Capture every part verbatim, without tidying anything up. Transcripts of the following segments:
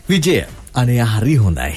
විජය අනේ හරි හොඳයි.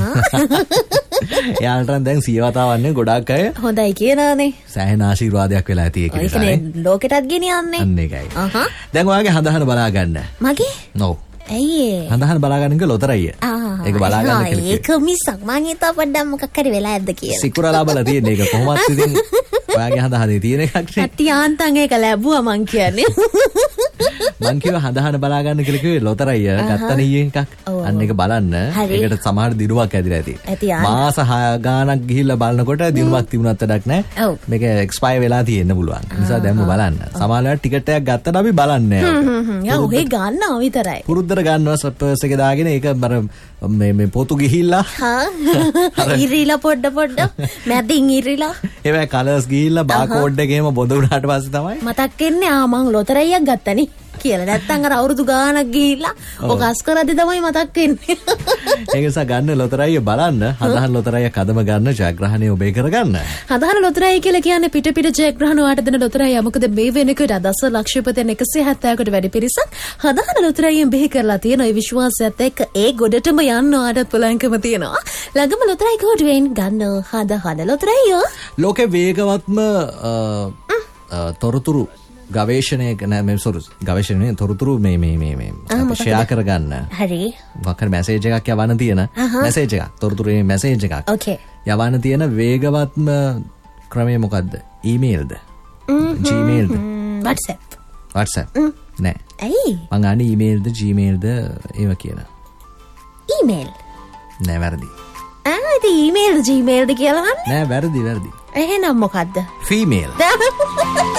යාළුවන් දැන් සියවතාවන්නේ ගොඩාක් අය හොඳයි කියනවානේ. සෑහෙන ආශිර්වාදයක් වෙලා ඇති ඒක නිසා. ඒකනේ ලෝකෙටත් ගෙනියන්නේ. අන්න ඒකයි. දැන් ඔයාගේ හඳහන බලා ගන්න. මගේ? නෝ. ඇයි ඒ? හඳහන බලා ගන්න එක ලොතරැයිය. ඒක බලා ගන්න කියලා. ඒක මිසක් මං හිතුවා පොඩ්ඩක් මොකක් හරි වෙලා ඇද්ද කියලා. සිකුරලා බලා තියෙන එක කොහොමද ඉතින් ඔයාගේ හඳහනේ තියෙන එකක් නේ. අතියාන්තන් ඒක ලැබුවා මං කියන්නේ. මං කියව හඳහන බලා ගන්න කියලා කිව්වේ ලොතරැයිය ගත්තා නේ එකක්. අන්න ඒක බලන්න. ඒකට සමහර දිනුවක් ඇදිලා ඇති. මාස හය ගාණක් ගිහිල්ලා බලනකොට දිනුවක් තිබුණත් වැඩක් නැහැ. මේක එක්ස්පයර් වෙලා තියෙන්න පුළුවන්. ඒ නිසා දැන්ම බලන්න. සමහරවිට ටිකට් එකක් ගත්තට අපි බලන්නේ නැහැ. හ්ම් හ්ම්. යා ඔහේ ගන්නවා විතරයි. පුරුද්දට ගන්නවා ස්පර්ස් එකේ දාගෙන ඒක අර මේ මේ පොතු ගිහිල්ලා හා ඉරිලා පොඩ පොඩ මැදින් ඉරිලා ඒවයි කලර්ස් ගිහිල්ලා බාකෝඩ් එකේම බොඳ වුණාට පස්සේ තමයි මතක් වෙන්නේ ආ මං ලොතරැයියක් ගත්තනේ කියලා. නැත්තම් අර අවුරුදු ගාණක් ගිහිල්ලා ඔක අස් කරද්දි තමයි මතක් වෙන්නේ. ඒක නිසා ගන්න ලොතරැයිය බලන්න. හදහන් ලොතරැයියක් අදම ගන්න ජයග්‍රහණය ඔබේ කරගන්න. හදහන් ලොතරැයිය කියලා කියන්නේ පිට පිට ජයග්‍රහණ වාට දෙන ලොතරැයිය. මොකද මේ වෙනකොට දස ලක්ෂපතියන් එකසිය හැත්තෑවකට වැඩි පිරිසක් හදහන් ලොතරැයියෙන් බිහි කරලා තියෙන ඒ විශ්වාසයත් එක්ක ඒ ගොඩටම යන්න ආඩත් පුළුවන්කම තියෙනවා. ළඟම ලොතරැයි කෝඩුවෙන් ගන්න හදහන් ලොතරැයිය. ලෝකේ වේගවත්ම තොරතුරු ගවේෂණය නෑ මේ සොරු ගවේෂණයේ තොරතුරු මේ මේ මේ මේ ෂෙයා කරගන්න. හරි. වකර මැසේජ් එකක් යවන්න තියෙන මැසේජ් එකක් තොරතුරුේ මැසේජ් එකක්. ඕකේ. යවන්න තියෙන වේගවත්ම ක්‍රමය මොකද්ද? ඊමේල්ද? ජීමේල්ද? WhatsApp. WhatsApp. නෑ. ඇයි? මං අහන්නේ ඊමේල්ද ජීමේල්ද ඒව කියන. ඊමේල්. නෑ වැරදි. ආ ඉතින් ඊමේල්ද ජීමේල්ද කියලා අහන්නේ? නෑ වැරදි වැරදි. එහෙනම් මොකද්ද? ෆීමේල්.